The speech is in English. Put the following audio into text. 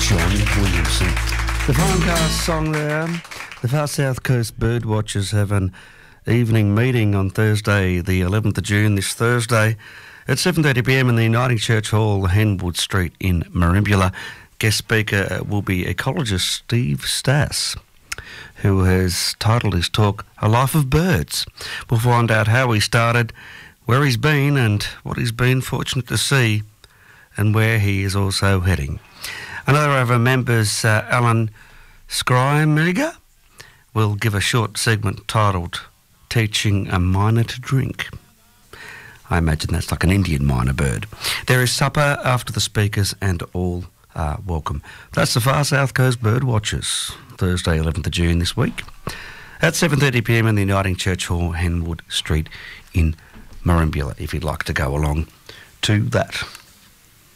John Williamson. The Farmcast song there. The Far South Coast Birdwatchers have an evening meeting on Thursday, the 11th of June, this Thursday, at 7:30pm in the Uniting Church Hall, Henwood Street in Merimbula. Guest speaker will be ecologist Steve Stass, who has titled his talk, A Life of Birds. We'll find out how he started, where he's been and what he's been fortunate to see, and where he is also heading. Another of our members, Alan Skrymeger, will give a short segment titled Teaching a Miner to Drink. I imagine that's like an Indian miner bird. There is supper after the speakers and all are welcome. That's the Far South Coast Birdwatchers, Thursday 11th of June this week, at 7:30pm in the Uniting Church Hall, Henwood Street in Merimbula, if you'd like to go along to that.